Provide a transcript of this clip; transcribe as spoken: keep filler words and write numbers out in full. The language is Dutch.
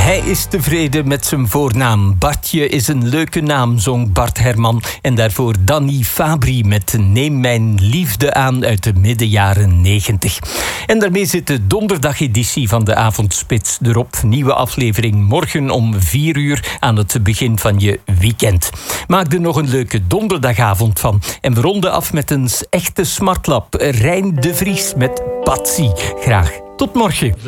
Hij is tevreden met zijn voornaam. Bartje is een leuke naam, zong Bart Herman. En daarvoor Danny Fabri met Neem mijn liefde aan uit de midden jaren negentig. En daarmee zit de donderdageditie van de Avondspits erop. Nieuwe aflevering morgen om vier uur aan het begin van je weekend. Maak er nog een leuke donderdagavond van. En we ronden af met een echte smartlap. Rijn de Vries met Patsy. Graag tot morgen.